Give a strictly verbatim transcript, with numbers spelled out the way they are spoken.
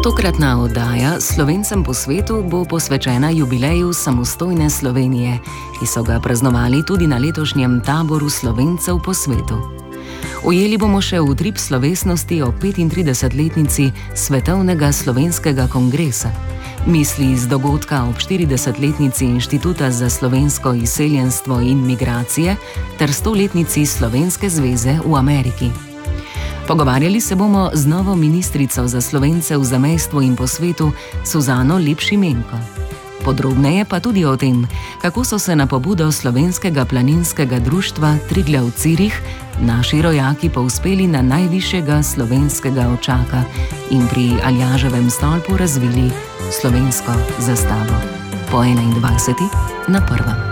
Tokratna oddaja Slovencem po svetu bo posvečena jubileju samostojne Slovenije, ki so ga praznovali tudi na letošnjem taboru Slovencev po svetu. Ujeli bomo še utrip slovesnosti o petintridesetletnici Svetovnega slovenskega kongresa, misli iz dogodka ob štiridesetletnici Inštituta za slovensko izseljenstvo in migracije ter stoletnici Slovenske zveze v Ameriki. Pogovarjali se bomo z novo ministrico za Slovence v zamejstvu in po svetu Suzano Lep Šimenko. Podrobneje pa tudi o tem, kako so se na pobudo slovenskega planinskega društva Triglav Cirih naši rojaki povzpeli na najvišjega slovenskega očaka in pri Aljaževem stolpu razvili slovensko zastavo. Po enaindvajseti na prvem.